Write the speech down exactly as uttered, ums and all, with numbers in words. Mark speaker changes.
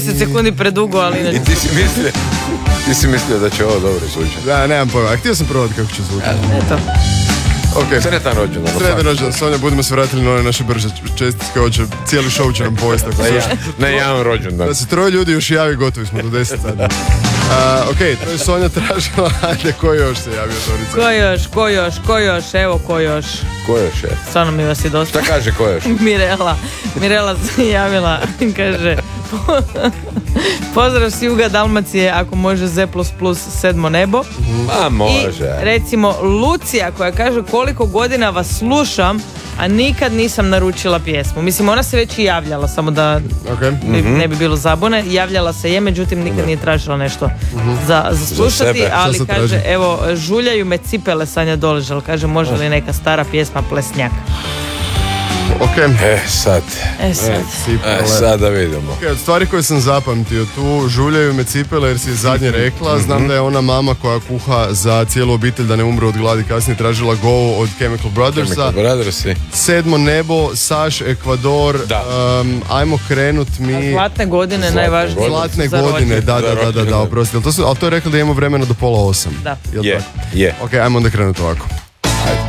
Speaker 1: deset sekundi predugo, ali...
Speaker 2: I ti si mislio, ti si mislio da će ovo dobro zvučati.
Speaker 3: Da, nemam pojma. A htio sam provati kako će zvučati.
Speaker 1: Eto.
Speaker 3: Ok.
Speaker 2: Sretan rođendan.
Speaker 3: Sretan rođendan, Sonja, budemo se vratili na one naše brže čestitke, hoće, cijeli show će nam povesti.
Speaker 2: Na, ja, na jedan rođendan.
Speaker 3: Da se troje ljudi još javi, gotovi smo do deset sada. Uh, ok, to je Sonja tražila, ajde, ko još se javio, Dorica?
Speaker 1: Ko još, ko još, ko još, evo ko još.
Speaker 2: Ko još je?
Speaker 1: Stvarno mi vas je dosta.
Speaker 2: Šta kaže ko još?
Speaker 1: Mirela. Mirela se javila, kaže... Pozdrav s juga Dalmacije, ako može Z plus plus sedmo nebo.
Speaker 2: Ma može.
Speaker 1: I recimo Lucija koja kaže koliko godina vas slušam, a nikad nisam naručila pjesmu. Mislim, ona se već i javljala, samo da
Speaker 3: okay.
Speaker 1: ne, ne bi bilo zabune. Javljala se je, međutim nikad nije tražila nešto za, za slušati,
Speaker 2: za
Speaker 1: ali kaže,
Speaker 3: traži?
Speaker 1: evo, žuljaju me cipele, Sanja Doležal. Kaže, može li neka stara pjesma Plesnjak?
Speaker 3: Ok.
Speaker 2: E, sad.
Speaker 1: E, sad.
Speaker 2: E, sad da vidimo.
Speaker 3: Okay, od stvari koje sam zapamtio, tu žuljaju me cipele jer si zadnje rekla. Znam da je ona mama koja kuha za cijelu obitelj da ne umre od gladi, kasnije tražila Go od Chemical Brothersa.
Speaker 2: Chemical Brothersi.
Speaker 3: Sedmo nebo, Saš, Ekvador, um, ajmo krenut mi...
Speaker 1: Zlatne godine,
Speaker 2: Zlatne
Speaker 1: najvažnije.
Speaker 3: Zlatne
Speaker 1: za
Speaker 3: godine,
Speaker 1: rođendan.
Speaker 3: da, da, da, da, da, oprosti. Ali to, su, ali to je rekla da imamo vremena do pola osam.
Speaker 1: Da.
Speaker 3: Jel
Speaker 2: Je,
Speaker 3: tako?
Speaker 2: je.
Speaker 3: Ok, ajmo onda krenut ovako.